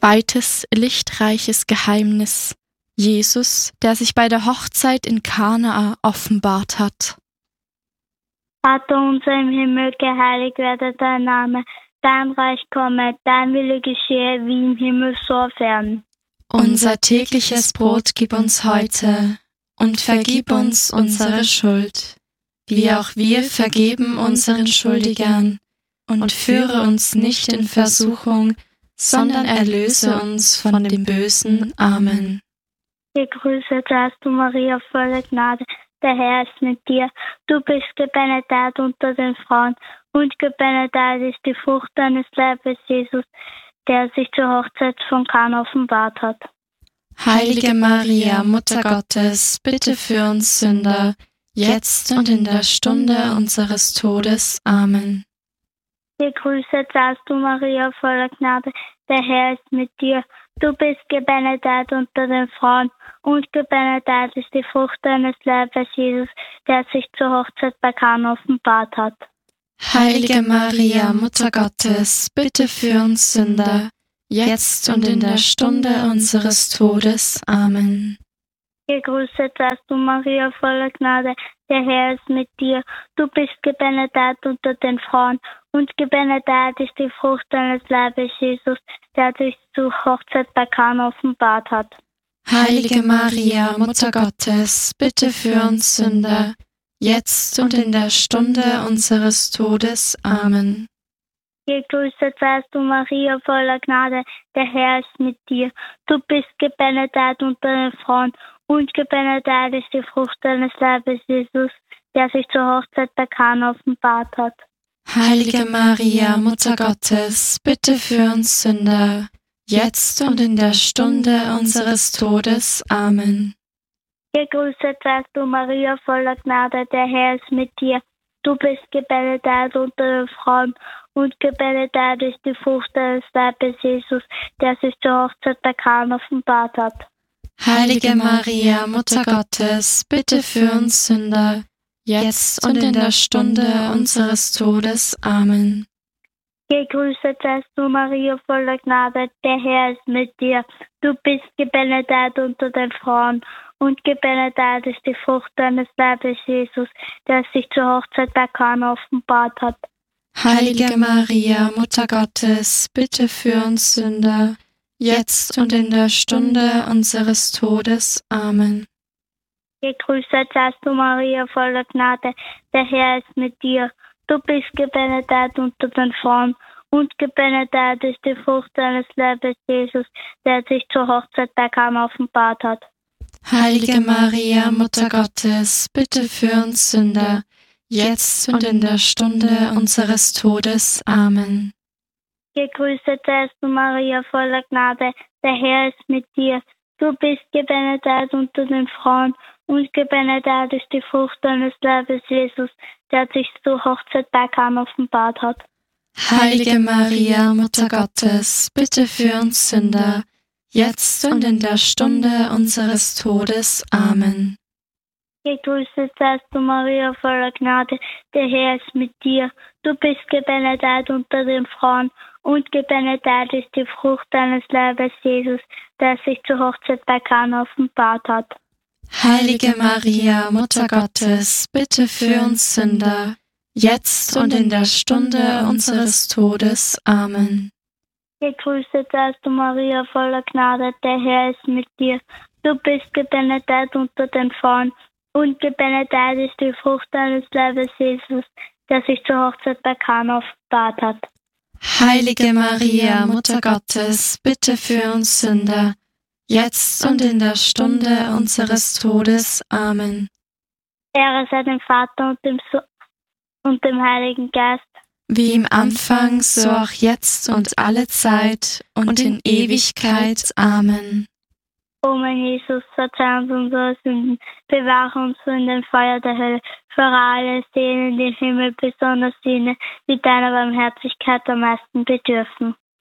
Zweites lichtreiches Geheimnis: Jesus, der sich bei der Hochzeit in Kanaa offenbart hat. Vater unser im Himmel, geheiligt werde dein Name, dein Reich komme, dein Wille geschehe, wie im Himmel so auf Erden. Unser tägliches Brot gib uns heute und vergib uns unsere Schuld, wie auch wir vergeben unseren Schuldigern, und führe uns nicht in Versuchung, sondern erlöse uns von dem Bösen. Amen. Gegrüßet seist du, Maria, voller Gnade, der Herr ist mit dir. Du bist gebenedeit unter den Frauen, und gebenedeit ist die Frucht deines Leibes, Jesus, der sich zur Hochzeit von Kana offenbart hat. Heilige Maria, Mutter Gottes, bitte für uns Sünder, jetzt und in der Stunde unseres Todes. Amen. Gegrüßet seist du, Maria, voller Gnade, der Herr ist mit dir. Du bist gebenedeit unter den Frauen, und gebenedeit ist die Frucht deines Leibes, Jesus, der sich zur Hochzeit bei Kana offenbart hat. Heilige Maria, Mutter Gottes, bitte für uns Sünder, jetzt und in der Stunde unseres Todes. Amen. Gegrüßet seist du, Maria, voller Gnade, der Herr ist mit dir. Du bist gebenedeit unter den Frauen, und gebenedeit ist die Frucht deines Leibes, Jesus, der sich zur Hochzeit bei Kana offenbart hat. Heilige Maria, Mutter Gottes, bitte für uns Sünder, jetzt und in der Stunde unseres Todes. Amen. Gegrüßet seist du, Maria, voller Gnade, der Herr ist mit dir. Du bist gebenedeit unter den Frauen, und gebenedeit ist die Frucht deines Leibes, Jesus, der sich zur Hochzeit bei Kana offenbart hat. Heilige Maria, Mutter Gottes, bitte für uns Sünder, jetzt und in der Stunde unseres Todes. Amen. Gegrüßet seist du, Maria, voller Gnade, der Herr ist mit dir. Du bist gebenedeit unter den Frauen, und gebenedeit ist die Frucht deines Leibes, Jesus, der sich zur Hochzeit bei Kana offenbart hat. Heilige Maria, Mutter Gottes, bitte für uns Sünder, jetzt und in der Stunde unseres Todes. Amen. Gegrüßet seist du, Maria, voller Gnade, der Herr ist mit dir. Du bist gebenedeit unter den Frauen, und gebenedeit ist die Frucht deines Leibes, Jesus, der sich zur Hochzeit bei Kana offenbart hat. Heilige Maria, Mutter Gottes, bitte für uns Sünder, jetzt und in der Stunde unseres Todes. Amen. Gegrüßet seist du, Maria, voller Gnade, der Herr ist mit dir. Du bist gebenedeit unter den Frauen, und gebenedeit ist die Frucht deines Leibes, Jesus, der sich zur Hochzeit bei Kana offenbart hat. Heilige Maria, Mutter Gottes, bitte für uns Sünder, jetzt und in der Stunde unseres Todes. Amen. Gegrüßet seist du, Maria, voller Gnade, der Herr ist mit dir. Du bist gebenedeit unter den Frauen, und gebenedeit ist die Frucht deines Leibes, Jesus, der sich zur Hochzeit bei Kana offenbart hat. Heilige Maria, Mutter Gottes, bitte für uns Sünder, jetzt und in der Stunde unseres Todes. Amen. Gegrüßet seist du, Maria, voller Gnade, der Herr ist mit dir. Du bist gebenedeit unter den Frauen, und gebenedeit ist die Frucht deines Leibes, Jesus, der sich zur Hochzeit bei Kana offenbart hat. Heilige Maria, Mutter Gottes, bitte für uns Sünder, jetzt und in der Stunde unseres Todes. Amen. Gegrüßet seist du, Maria, voller Gnade, der Herr ist mit dir. Du bist gebenedeit unter den Frauen, und gebenedeit ist die Frucht deines Leibes, Jesus, der sich zur Hochzeit bei Kana offenbart hat. Heilige Maria, Mutter Gottes, bitte für uns Sünder, jetzt und in der Stunde unseres Todes. Amen. Ehre sei dem Vater und dem Sohn und dem Heiligen Geist, wie im Anfang, so auch jetzt und alle Zeit und in Ewigkeit. Amen. O mein Jesus, verzeih uns unsere Sünden, bewahre uns von dem Feuer der Hölle, führe alle Seelen in den Himmel, besonders jene, die deiner Barmherzigkeit am meisten bedürfen.